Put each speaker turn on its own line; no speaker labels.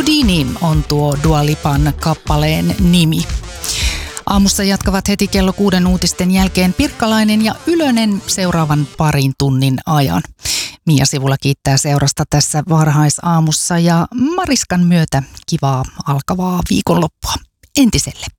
Houdini on tuo Dua Lipan kappaleen nimi. Aamussa jatkavat heti kello 6 uutisten jälkeen Pirkkalainen ja Ylönen seuraavan parin tunnin ajan. Mia Sivula kiittää seurasta tässä varhaisaamussa ja Mariskan myötä kivaa alkavaa viikonloppua entiselle.